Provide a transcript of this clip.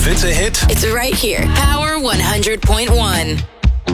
If it's a hit, it's right here. Power 100.1.